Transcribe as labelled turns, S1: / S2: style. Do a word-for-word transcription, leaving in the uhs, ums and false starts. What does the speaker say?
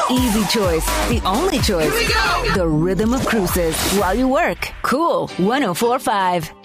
S1: easy choice. The only choice.
S2: Here we go.
S1: The Rhythm of Cruises. While you work. Cool. one oh four point five.